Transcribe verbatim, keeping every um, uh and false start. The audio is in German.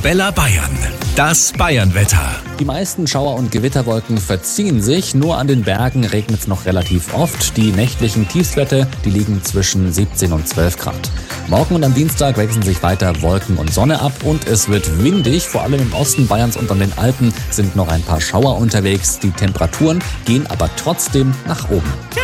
Arabella Bayern. Das Bayernwetter. Die meisten Schauer- und Gewitterwolken verziehen sich, nur an den Bergen regnet es noch relativ oft. Die nächtlichen Tiefstwerte, die liegen zwischen siebzehn und zwölf Grad. Morgen und am Dienstag wechseln sich weiter Wolken und Sonne ab und es wird windig. Vor allem im Osten Bayerns und an den Alpen sind noch ein paar Schauer unterwegs. Die Temperaturen gehen aber trotzdem nach oben.